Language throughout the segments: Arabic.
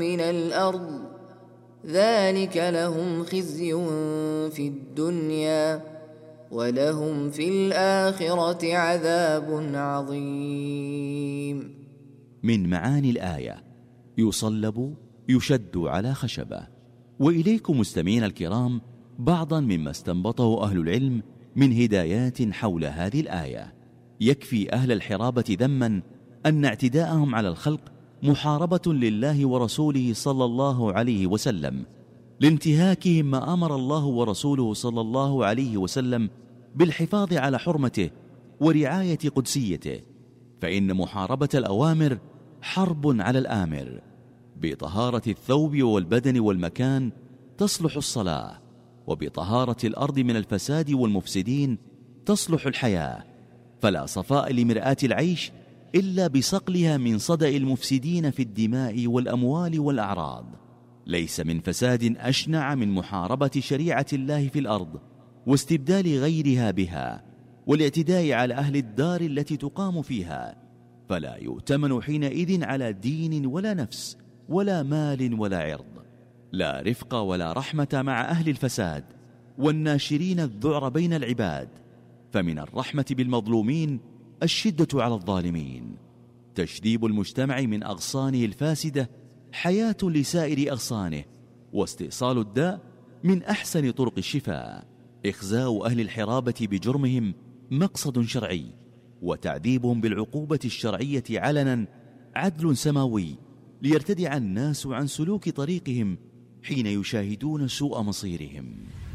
من الأرض ذلك لهم خزي في الدنيا ولهم في الآخرة عذاب عظيم. من معاني الآية: يصلب يشد على خشبة. وإليكم مستمعين الكرام بعضا مما استنبطه أهل العلم من هدايات حول هذه الآية. يكفي أهل الحرابة ذما أن اعتداءهم على الخلق محاربة لله ورسوله صلى الله عليه وسلم، لانتهاكهم ما أمر الله ورسوله صلى الله عليه وسلم بالحفاظ على حرمته ورعاية قدسيته، فإن محاربة الأوامر حرب على الآمر. بطهارة الثوب والبدن والمكان تصلح الصلاة، وبطهارة الأرض من الفساد والمفسدين تصلح الحياة. فلا صفاء لمرآة العيش إلا بصقلها من صدأ المفسدين في الدماء والأموال والأعراض. ليس من فساد أشنع من محاربة شريعة الله في الأرض واستبدال غيرها بها والاعتداء على أهل الدار التي تقام فيها، فلا يؤتمن حينئذ على دين ولا نفس ولا مال ولا عرض. لا رفق ولا رحمة مع أهل الفساد والناشرين الذعر بين العباد. فمن الرحمة بالمظلومين الشدة على الظالمين. تشذيب المجتمع من أغصانه الفاسدة حياة لسائر أغصانه، واستئصال الداء من أحسن طرق الشفاء. إخزاء أهل الحرابة بجرمهم مقصد شرعي، وتعذيبهم بالعقوبة الشرعية علنا عدل سماوي، ليرتدع الناس عن سلوك طريقهم حين يشاهدون سوء مصيرهم.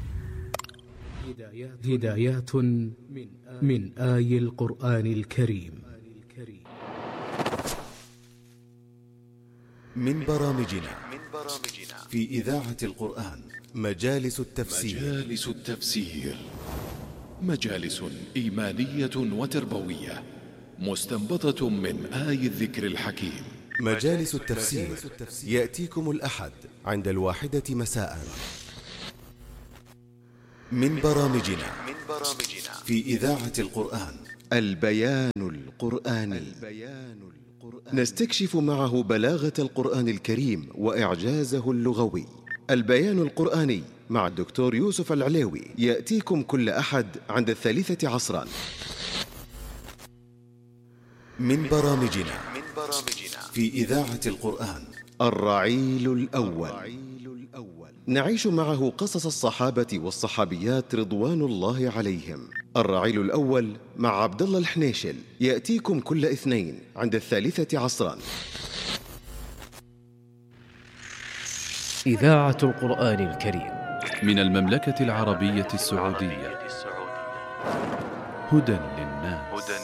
هدايات من آي القرآن الكريم. من برامجنا في إذاعة القرآن مجالس التفسير. مجالس إيمانية وتربوية مستنبطة من آي الذكر الحكيم. مجالس التفسير يأتيكم الأحد عند 1 مساء. من برامجنا في إذاعة القرآن البيان القرآني. نستكشف معه بلاغة القرآن الكريم وإعجازه اللغوي. البيان القرآني مع الدكتور يوسف العليوي يأتيكم كل أحد عند 3 عصرا. من برامجنا في إذاعة القرآن الرعيل الأول. نعيش معه قصص الصحابة والصحابيات رضوان الله عليهم. الرعيل الأول مع عبد الله الحنيشل يأتيكم كل اثنين عند 3 عصرا. إذاعة القرآن الكريم من المملكة العربية السعودية. هدى للناس.